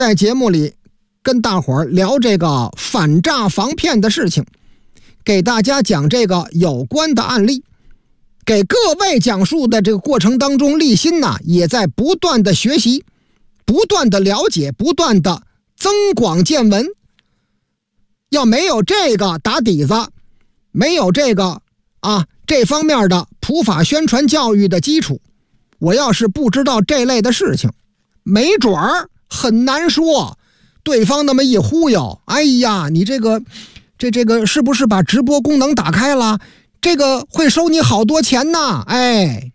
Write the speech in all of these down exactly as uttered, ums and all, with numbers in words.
在节目里跟大伙儿聊这个反诈防骗的事情，给大家讲这个有关的案例，给各位讲述的这个过程当中，立新呐也在不断的学习，不断的了解，不断的增广见闻。要没有这个打底子，没有这个啊这方面的普法宣传教育的基础，我要是不知道这类的事情，没准儿很难说。对方那么一忽悠，哎呀，你这个这这个是不是把直播功能打开了？这个会收你好多钱呢，哎，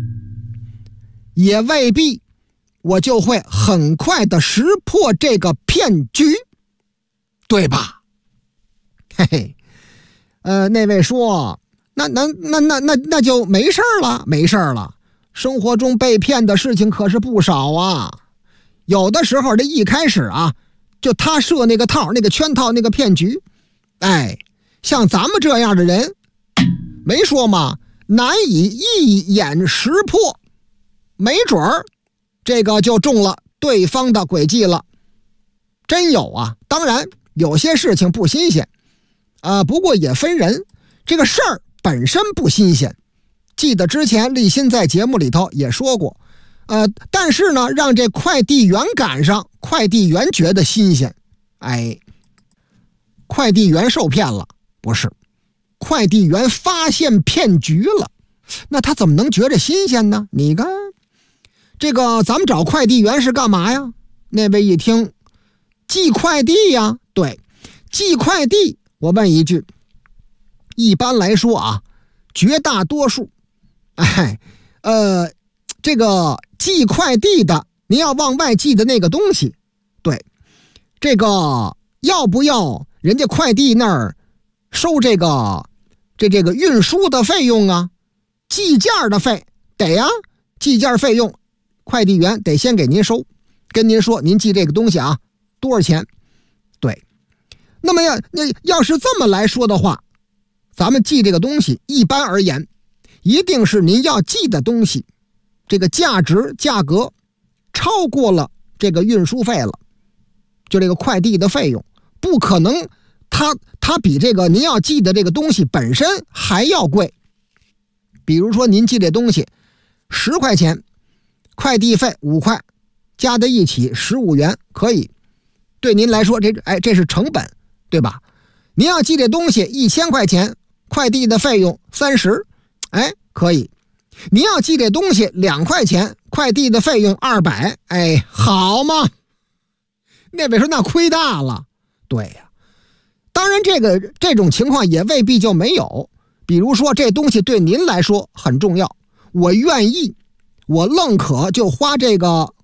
也未必，我就会很快的识破这个骗局，对吧？嘿嘿，呃，那位说，那那那那那那就没事了，没事了。生活中被骗的事情可是不少啊，有的时候这一开始啊，就他设那个套、那个圈套、那个骗局，哎，像咱们这样的人，没说嘛，难以一眼识破，没准儿这个就中了对方的诡计了。真有啊，当然有些事情不新鲜啊、呃，不过也分人，这个事儿本身不新鲜。记得之前立新在节目里头也说过，呃，但是呢，让这快递员赶上，快递员觉得新鲜。哎，快递员受骗了？不是，快递员发现骗局了，那他怎么能觉着新鲜呢？你看，这个咱们找快递员是干嘛呀？那位一听，寄快递呀，对，寄快递。我问一句，一般来说啊，绝大多数，哎，呃，这个寄快递的，您要往外寄的那个东西，对，这个要不要人家快递那儿收这个这这个运输的费用啊？寄件的费得呀，寄件费用，快递员得先给您收，跟您说您寄这个东西啊多少钱？对。那么要那要是这么来说的话，咱们寄这个东西，一般而言，一定是您要寄的东西，这个价值价格超过了这个运输费了，就这个快递的费用，不可能它它比这个您要寄的这个东西本身还要贵。比如说您寄这东西十块钱，快递费五块，加在一起十五元，可以，对您来说这哎这是成本。对吧？您要寄这东西一千块钱，快递的费用三十，哎，可以。您要寄这东西两块钱，快递的费用二百，哎，好嘛？那位说那亏大了，对呀、啊。当然，这个这种情况也未必就没有。比如说，这东西对您来说很重要，我愿意，我愣可就花这个